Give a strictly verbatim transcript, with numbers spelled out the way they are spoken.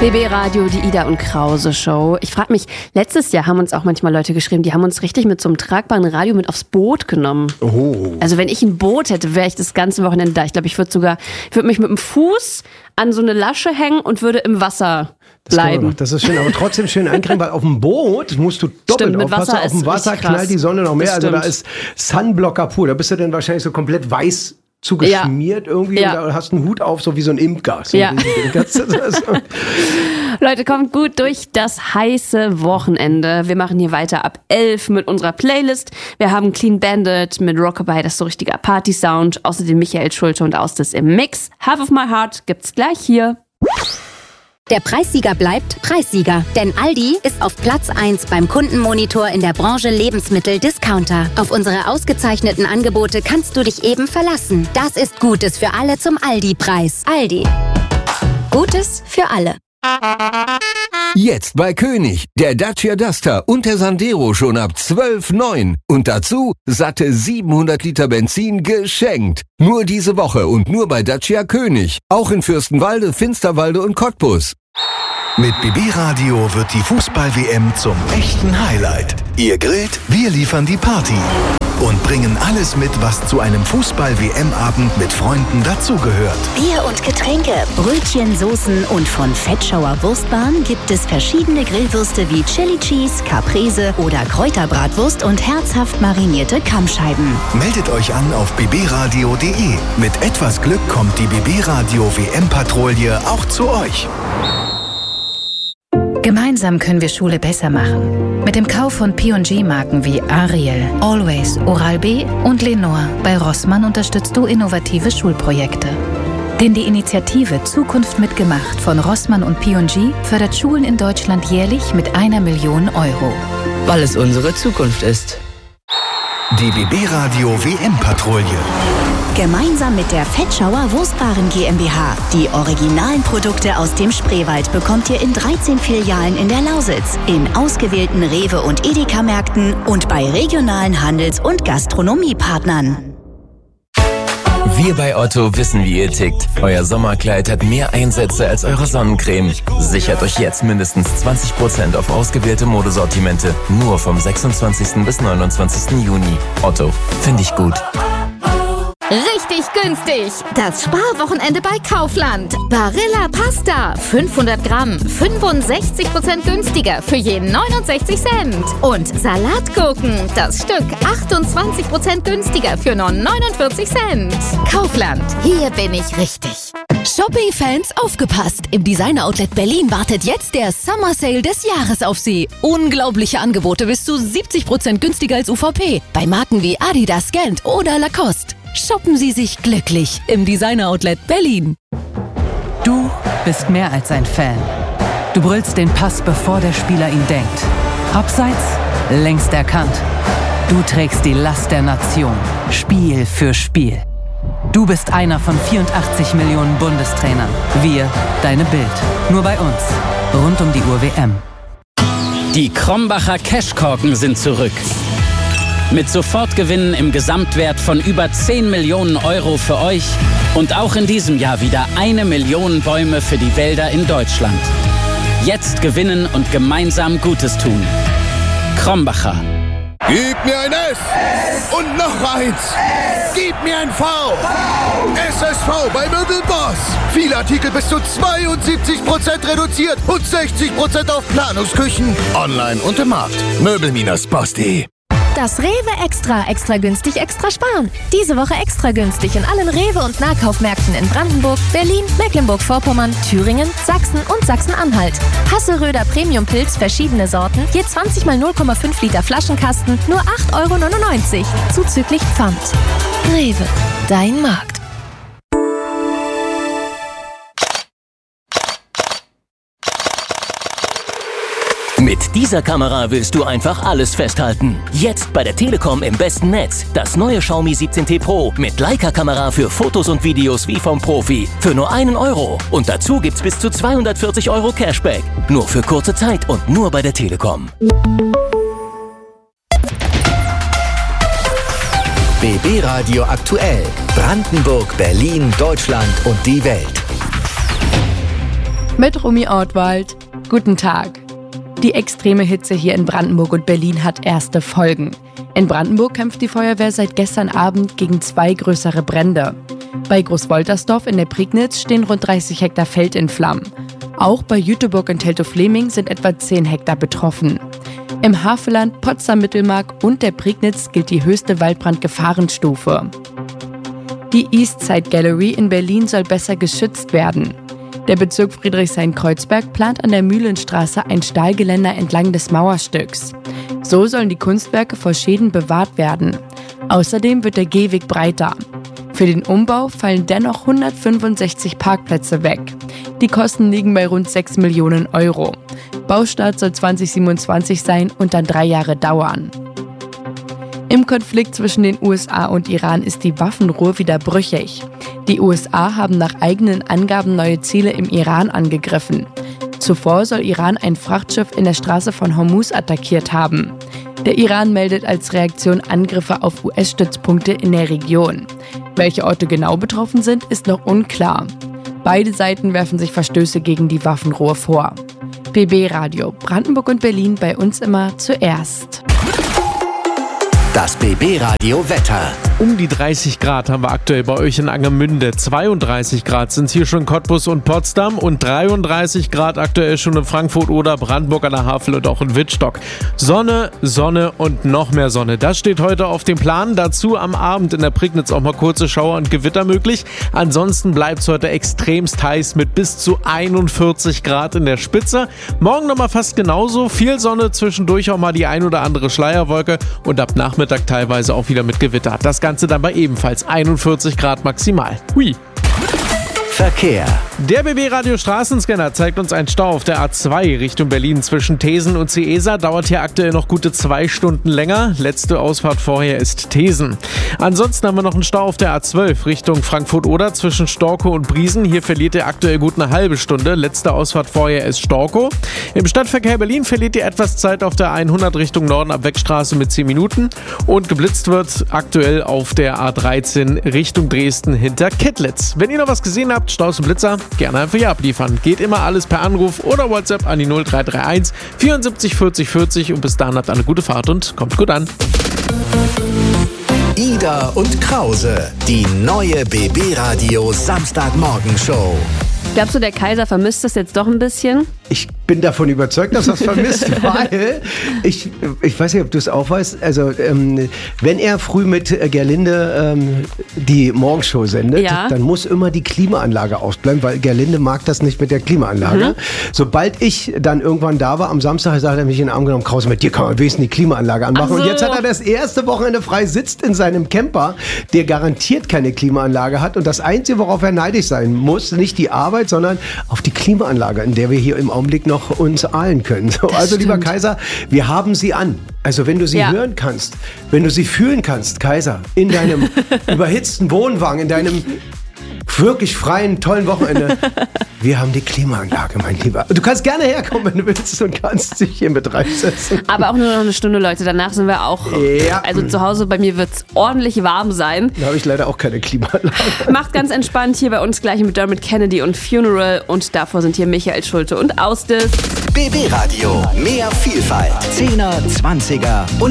B B Radio, die Ida und Krause Show. Ich frage mich, letztes Jahr haben uns auch manchmal Leute geschrieben, die haben uns richtig mit so einem tragbaren Radio mit aufs Boot genommen. Oh. Also wenn ich ein Boot hätte, wäre ich das ganze Wochenende da. Ich glaube, ich würde sogar, ich würde mich mit dem Fuß an so eine Lasche hängen und würde im Wasser bleiben. Das, das ist schön, aber trotzdem schön eincremen, weil auf dem Boot musst du doppelt Stimmt, mit aufpassen. Wasser Auf dem ist Wasser richtig knallt krass. die Sonne noch mehr. Das Also da stimmt. ist Sunblocker pur. Da bist du dann wahrscheinlich so komplett weiß zugeschmiert Ja. irgendwie Ja. und da hast einen Hut auf, so wie so ein Imker. So Ja. ein Leute, kommt gut durch das heiße Wochenende. Wir machen hier weiter ab elf mit unserer Playlist. Wir haben Clean Bandit mit Rockabye, das ist so richtiger Party-Sound. Außerdem Michael Schulte und Austis im Mix. Half of My Heart gibt's gleich hier. Der Preissieger bleibt Preissieger, denn Aldi ist auf Platz eins beim Kundenmonitor in der Branche Lebensmittel-Discounter. Auf unsere ausgezeichneten Angebote kannst du dich eben verlassen. Das ist Gutes für alle zum Aldi-Preis. Aldi. Gutes für alle. Jetzt bei König, der Dacia Duster und der Sandero schon ab zwölf Komma neun. Und dazu satte siebenhundert Liter Benzin geschenkt. Nur diese Woche und nur bei Dacia König. Auch in Fürstenwalde, Finsterwalde und Cottbus. Mit B B Radio wird die Fußball-W M zum echten Highlight. Ihr grillt, wir liefern die Party. Und bringen alles mit, was zu einem Fußball-W M-Abend mit Freunden dazugehört. Bier und Getränke, Brötchen, Soßen und von Fettschauer Wurstbahn gibt es verschiedene Grillwürste wie Chili Cheese, Caprese oder Kräuterbratwurst und herzhaft marinierte Kammscheiben. Meldet euch an auf b b radio punkt d e. Mit etwas Glück kommt die B B Radio W M-Patrouille auch zu euch. Gemeinsam können wir Schule besser machen. Mit dem Kauf von P und G-Marken wie Ariel, Always, Oral-B und Lenore bei Rossmann unterstützt du innovative Schulprojekte. Denn die Initiative Zukunft mitgemacht von Rossmann und P und G fördert Schulen in Deutschland jährlich mit einer Million Euro. Weil es unsere Zukunft ist. Die B B Radio W M-Patrouille. Gemeinsam mit der Fettschauer Wurstbaren GmbH. Die originalen Produkte aus dem Spreewald bekommt ihr in dreizehn Filialen in der Lausitz, in ausgewählten Rewe- und Edeka-Märkten und bei regionalen Handels- und Gastronomiepartnern. Wir bei Otto wissen, wie ihr tickt. Euer Sommerkleid hat mehr Einsätze als eure Sonnencreme. Sichert euch jetzt mindestens zwanzig Prozent auf ausgewählte Modesortimente. Nur vom sechsundzwanzigsten bis neunundzwanzigsten Juni. Otto, finde ich gut. Richtig günstig! Das Sparwochenende bei Kaufland. Barilla Pasta, fünfhundert Gramm, fünfundsechzig Prozent günstiger für je neunundsechzig Cent. Und Salatgurken, das Stück achtundzwanzig Prozent günstiger für nur neunundvierzig Cent. Kaufland, hier bin ich richtig. Shopping-Fans, aufgepasst! Im Designer-Outlet Berlin wartet jetzt der Summer Sale des Jahres auf Sie. Unglaubliche Angebote bis zu siebzig Prozent günstiger als U V P. Bei Marken wie Adidas, Gant oder Lacoste. Shoppen Sie sich glücklich im Designer-Outlet Berlin. Du bist mehr als ein Fan. Du brüllst den Pass, bevor der Spieler ihn denkt. Abseits, längst erkannt. Du trägst die Last der Nation, Spiel für Spiel. Du bist einer von vierundachtzig Millionen Bundestrainern. Wir, deine Bild. Nur bei uns. Rund um die Uhr W M. Die Krombacher Cashkorken sind zurück. Mit Sofortgewinnen im Gesamtwert von über zehn Millionen Euro für euch und auch in diesem Jahr wieder eine Million Bäume für die Wälder in Deutschland. Jetzt gewinnen und gemeinsam Gutes tun. Krombacher. Gib mir ein S und noch eins. Gib mir ein V. S S V bei Möbelboss. Viele Artikel bis zu zweiundsiebzig Prozent reduziert und sechzig Prozent auf Planungsküchen. Online und im Markt. Möbel-boss punkt de. Das Rewe Extra, extra günstig, extra sparen. Diese Woche extra günstig in allen Rewe- und Nahkaufmärkten in Brandenburg, Berlin, Mecklenburg-Vorpommern, Thüringen, Sachsen und Sachsen-Anhalt. Hasselröder Premium-Pilz, verschiedene Sorten, je zwanzig mal null Komma fünf Liter Flaschenkasten, nur acht Euro neunundneunzig, zuzüglich Pfand. Rewe, dein Markt. Mit dieser Kamera willst du einfach alles festhalten. Jetzt bei der Telekom im besten Netz. Das neue Xiaomi siebzehn T Pro mit Leica-Kamera für Fotos und Videos wie vom Profi. Für nur einen Euro. Und dazu gibt's bis zu zweihundertvierzig Euro Cashback. Nur für kurze Zeit und nur bei der Telekom. B B Radio aktuell. Brandenburg, Berlin, Deutschland und die Welt. Mit Rumi Ortwald. Guten Tag. Die extreme Hitze hier in Brandenburg und Berlin hat erste Folgen. In Brandenburg kämpft die Feuerwehr seit gestern Abend gegen zwei größere Brände. Bei Großwoltersdorf in der Prignitz stehen rund dreißig Hektar Feld in Flammen. Auch bei Jüterbog und Teltow-Fleming sind etwa zehn Hektar betroffen. Im Havelland, Potsdam-Mittelmark und der Prignitz gilt die höchste Waldbrandgefahrenstufe. Die Eastside Gallery in Berlin soll besser geschützt werden. Der Bezirk Friedrichshain-Kreuzberg plant an der Mühlenstraße ein Stahlgeländer entlang des Mauerstücks. So sollen die Kunstwerke vor Schäden bewahrt werden. Außerdem wird der Gehweg breiter. Für den Umbau fallen dennoch hundertfünfundsechzig Parkplätze weg. Die Kosten liegen bei rund sechs Millionen Euro. Baustart soll zwanzig siebenundzwanzig sein und dann drei Jahre dauern. Im Konflikt zwischen den U S A und Iran ist die Waffenruhe wieder brüchig. Die U S A haben nach eigenen Angaben neue Ziele im Iran angegriffen. Zuvor soll Iran ein Frachtschiff in der Straße von Hormuz attackiert haben. Der Iran meldet als Reaktion Angriffe auf U S-Stützpunkte in der Region. Welche Orte genau betroffen sind, ist noch unklar. Beide Seiten werfen sich Verstöße gegen die Waffenruhe vor. B B Radio, Brandenburg und Berlin, bei uns immer zuerst. Das B B-Radio Wetter. Um die dreißig Grad haben wir aktuell bei euch in Angermünde. zweiunddreißig Grad sind hier schon in Cottbus und Potsdam und dreiunddreißig Grad aktuell schon in Frankfurt oder Brandenburg an der Havel und auch in Wittstock. Sonne, Sonne und noch mehr Sonne. Das steht heute auf dem Plan. Dazu am Abend in der Prignitz auch mal kurze Schauer und Gewitter möglich. Ansonsten bleibt es heute extremst heiß mit bis zu einundvierzig Grad in der Spitze. Morgen nochmal fast genauso. Viel Sonne, zwischendurch auch mal die ein oder andere Schleierwolke und ab Nachmittag teilweise auch wieder mit Gewitter. Das Ganze dann bei ebenfalls einundvierzig Grad maximal. Hui. Verkehr. Der B B-Radio Straßenscanner zeigt uns einen Stau auf der A zwei Richtung Berlin zwischen Thesen und Ciesa. Dauert hier aktuell noch gute zwei Stunden länger. Letzte Ausfahrt vorher ist Thesen. Ansonsten haben wir noch einen Stau auf der A zwölf Richtung Frankfurt-Oder zwischen Storkow und Briesen. Hier verliert ihr aktuell gut eine halbe Stunde. Letzte Ausfahrt vorher ist Storkow. Im Stadtverkehr Berlin verliert ihr etwas Zeit auf der hundert Richtung Norden ab Wegstraße mit zehn Minuten. Und geblitzt wird aktuell auf der A dreizehn Richtung Dresden hinter Kettlitz. Wenn ihr noch was gesehen habt, Staus und Blitzer, gerne einfach hier abliefern. Geht immer alles per Anruf oder WhatsApp an die null drei drei eins vierundsiebzig vierzig vierzig und bis dahin habt eine gute Fahrt und kommt gut an. Ida und Krause, die neue B B-Radio Samstagmorgenshow. Glaubst du, der Kaiser vermisst das jetzt doch ein bisschen? Ich bin davon überzeugt, dass er es vermisst, weil ich, ich weiß nicht, ob du es auch weißt, also ähm, wenn er früh mit Gerlinde ähm, die Morgenshow sendet, ja. dann muss immer die Klimaanlage ausbleiben, weil Gerlinde mag das nicht mit der Klimaanlage. Mhm. Sobald ich dann irgendwann da war, am Samstag, sagt er mich in den Arm genommen, Krause, mit dir kann man wenigstens die Klimaanlage anmachen. So. Und jetzt hat er das erste Wochenende frei, sitzt in seinem Camper, der garantiert keine Klimaanlage hat und das Einzige, worauf er neidisch sein muss, nicht die Arbeit, sondern auf die Klimaanlage, in der wir hier im Augenblick noch uns ahlen können. So, also lieber Kaiser, wir haben sie an. Also wenn du sie ja. hören kannst, wenn du sie fühlen kannst, Kaiser, in deinem überhitzten Wohnwagen, in deinem wirklich freien, tollen Wochenende. Wir haben die Klimaanlage, mein Lieber. Du kannst gerne herkommen, wenn du willst und kannst dich hier mit reinsetzen. Aber auch nur noch eine Stunde, Leute. Danach sind wir auch... Ja. Also zu Hause bei mir wird es ordentlich warm sein. Da habe ich leider auch keine Klimaanlage. Macht ganz entspannt hier bei uns gleich mit Dermot Kennedy und Funeral. Und davor sind hier Michael Schulte und Austis. B B-Radio. Mehr Vielfalt. Zehner, Zwanziger und